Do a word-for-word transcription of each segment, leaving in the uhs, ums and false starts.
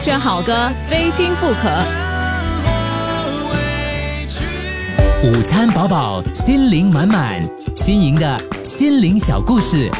选好歌，非听不可。 午餐饱饱，心灵满满，新颖的心灵小故事。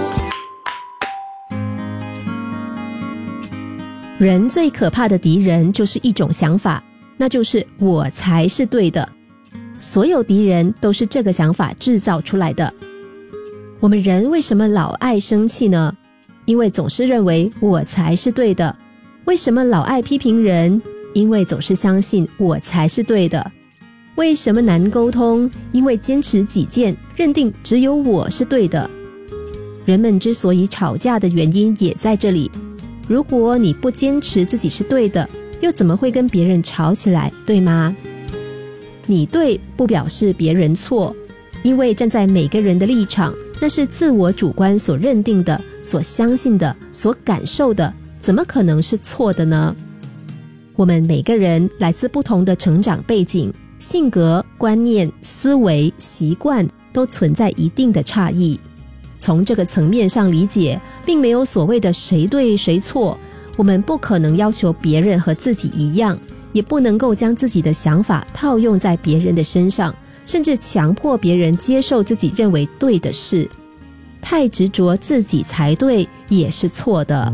人最可怕的敌人就是一种想法，那就是我才是对的。所有敌人都是这个想法制造出来的。我们人为什么老爱生气呢？因为总是认为我才是对的。为什么老爱批评人？因为总是相信我才是对的。为什么难沟通？因为坚持己见，认定只有我是对的。人们之所以吵架的原因也在这里。如果你不坚持自己是对的，又怎么会跟别人吵起来，对吗？你对不表示别人错，因为站在每个人的立场，那是自我主观所认定的、所相信的、所感受的，怎么可能是错的呢？我们每个人来自不同的成长背景，性格、观念、思维、习惯都存在一定的差异。从这个层面上理解，并没有所谓的谁对谁错，我们不可能要求别人和自己一样，也不能够将自己的想法套用在别人的身上，甚至强迫别人接受自己认为对的事。太执着自己才对也是错的。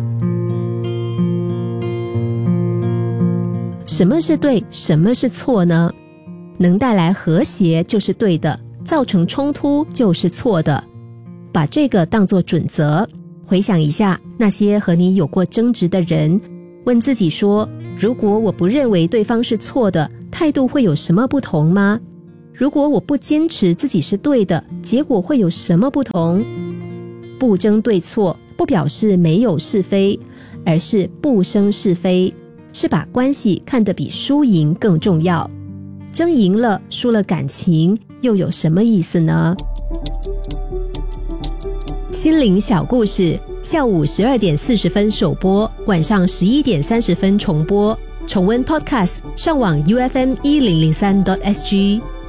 什么是对，什么是错呢？能带来和谐就是对的，造成冲突就是错的。把这个当作准则，回想一下那些和你有过争执的人，问自己说，如果我不认为对方是错的，态度会有什么不同吗？如果我不坚持自己是对的，结果会有什么不同？不争对错，不表示没有是非，而是不生是非，是把关系看得比输赢更重要。争赢了，输了感情，又有什么意思呢？心灵小故事，下午十二点四十分首播，晚上十一点三十分重播。重温 Podcast， 上网 U F M 一零零三 点 S G。